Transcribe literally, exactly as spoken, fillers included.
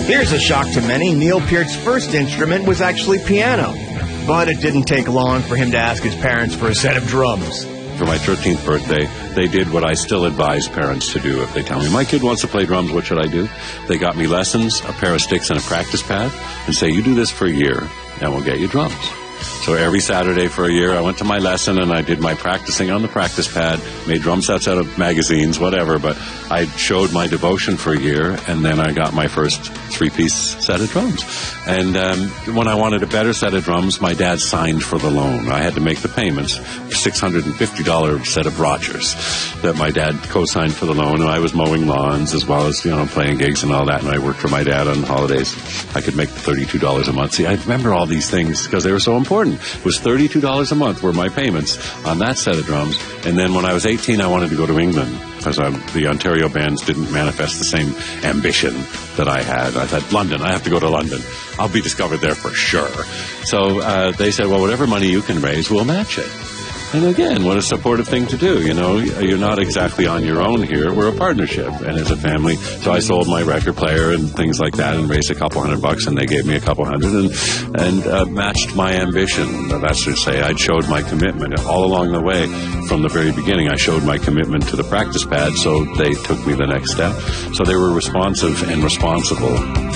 Here's a shock to many. Neil Peart's first instrument was actually piano. But it didn't take long for him to ask his parents for a set of drums. For my thirteenth birthday, they did what I still advise parents to do. If they tell me, my kid wants to play drums, what should I do? They got me lessons, a pair of sticks, and a practice pad, and say, you do this for a year, and we'll get you drums. So every Saturday for a year, I went to my lesson, and I did my practicing on the practice pad, made drum sets out of magazines, whatever, but I showed my devotion for a year, and then I got my first three-piece set of drums. And um, when I wanted a better set of drums, my dad signed for the loan. I had to make the payments for six hundred fifty dollars set of Rogers that my dad co-signed for the loan, and I was mowing lawns as well as, you know, playing gigs and all that, and I worked for my dad on holidays. I could make thirty-two dollars a month. See, I remember all these things because they were so important. It was thirty-two dollars a month were my payments on that set of drums. And then when I was eighteen, I wanted to go to England because the Ontario bands didn't manifest the same ambition that I had. I thought, London, I have to go to London. I'll be discovered there for sure. So uh, they said, well, whatever money you can raise, we'll match it. And again, what a supportive thing to do. You know, you're not exactly on your own here. We're a partnership, and as a family. So I sold my record player and things like that and raised a couple hundred bucks, and they gave me a couple hundred and, and uh, matched my ambition. That's to say, I showed my commitment all along the way. From the very beginning, I showed my commitment to the practice pad, so they took me the next step. So they were responsive and responsible.